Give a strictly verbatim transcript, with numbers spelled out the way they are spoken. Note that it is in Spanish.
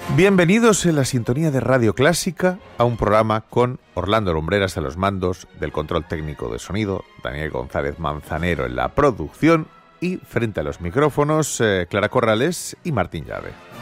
Bienvenidos en la sintonía de Radio Clásica a un programa con Orlando Lumbreras a los mandos, del control técnico de sonido, Daniel González Manzanero en la producción y frente a los micrófonos, eh, Clara Corrales y Martín Llave.